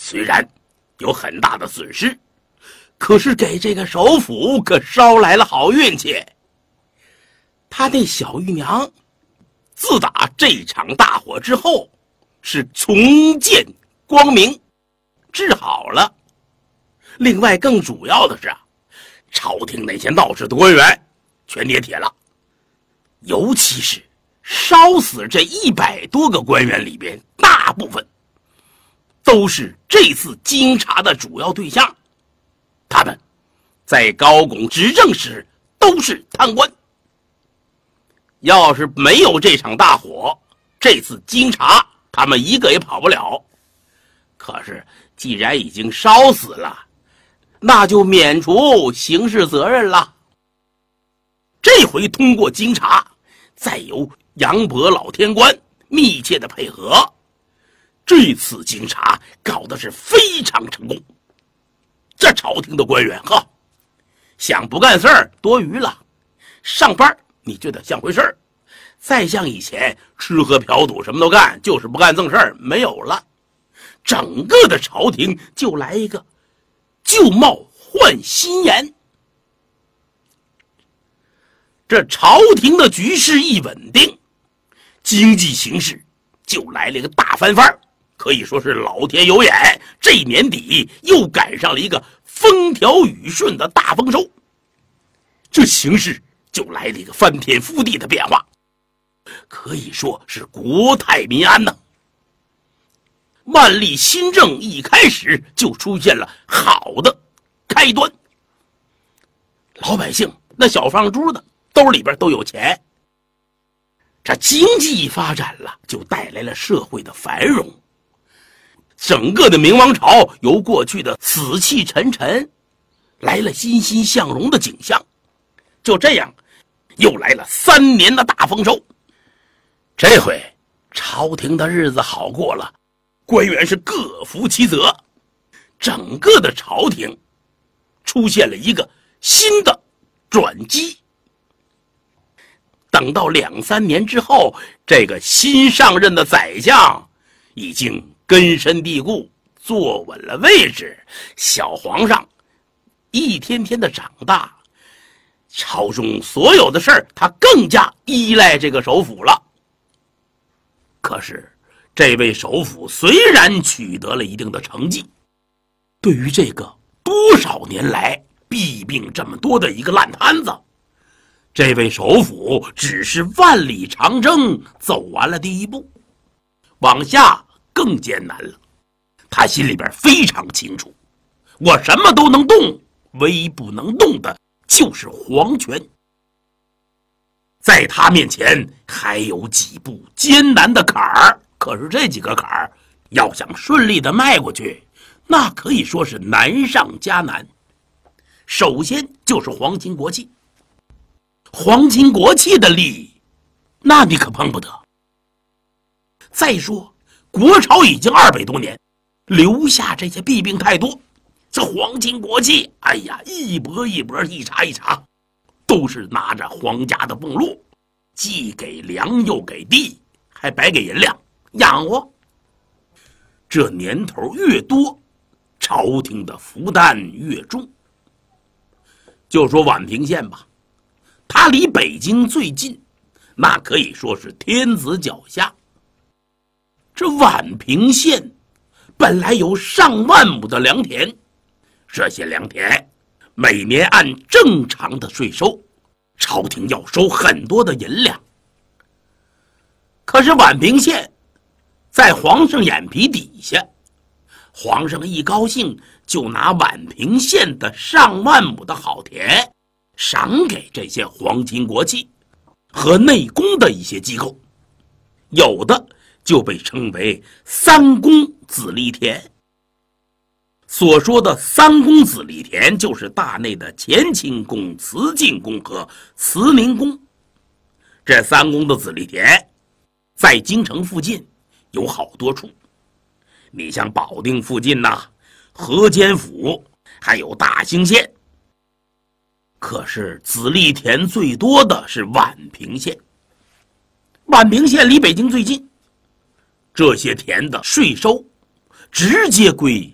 虽然有很大的损失，可是给这个首府可捎来了好运气。他那小玉娘自打这场大火之后是重见光明，治好了。另外更主要的是朝廷那些闹事的官员全跌铁了，尤其是烧死这100多个官员里边，大部分都是这次经查的主要对象。他们在高拱执政时都是贪官。要是没有这场大火，这次经查他们一个也跑不了。可是既然已经烧死了，那就免除刑事责任了。这回通过经查，再由杨伯老天官密切的配合，这次经查搞的是非常成功。这朝廷的官员想不干事儿多余了，上班你觉得像回事儿，再像以前吃喝嫖赌什么都干，就是不干正事儿，没有了。整个的朝廷就来一个旧貌换新颜。这朝廷的局势一稳定，经济形势就来了一个大翻番，可以说是老天有眼，这年底又赶上了一个风调雨顺的大丰收，这形势就来了一个翻天覆地的变化，可以说是国泰民安呐。万历新政一开始就出现了好的开端，老百姓那小放猪的兜里边都有钱，这经济发展了，就带来了社会的繁荣。整个的明王朝由过去的死气沉沉，来了欣欣向荣的景象。就这样，又来了3年的大丰收。这回朝廷的日子好过了，官员是各服其责，整个的朝廷出现了一个新的转机。等到2、3年之后，这个新上任的宰相已经根深蒂固，坐稳了位置，小皇上一天天的长大，朝中所有的事儿他更加依赖这个首辅了。可是这位首辅虽然取得了一定的成绩，对于这个多少年来弊病这么多的一个烂摊子，这位首辅只是万里长征走完了第一步，往下更艰难了。他心里边非常清楚，我什么都能动，唯一不能动的就是皇权。在他面前还有几步艰难的坎儿，可是这几个坎儿要想顺利的迈过去，那可以说是难上加难。首先就是皇亲国戚，皇亲国戚的利，那你可碰不得。再说国朝已经200多年，留下这些弊病太多，这皇亲国戚，哎呀，一波一波，一茬一茬，都是拿着皇家的俸禄，既给粮又给地，还白给银两养活。这年头越多，朝廷的负担越重。就说宛平县吧，它离北京最近，那可以说是天子脚下。这宛平县本来有上万亩的良田，这些良田每年按正常的税收，朝廷要收很多的银两。可是宛平县在皇上眼皮底下，皇上一高兴就拿宛平县的上万亩的好田赏给这些皇亲国戚和内宫的一些机构，有的就被称为三公子弟田。所说的三公子弟田，就是大内的乾清宫、慈晋宫和慈宁宫。这三公的子弟田在京城附近有好多处，你像保定附近河间府，还有大兴县。可是子弟田最多的是宛平县，宛平县离北京最近，这些田的税收直接归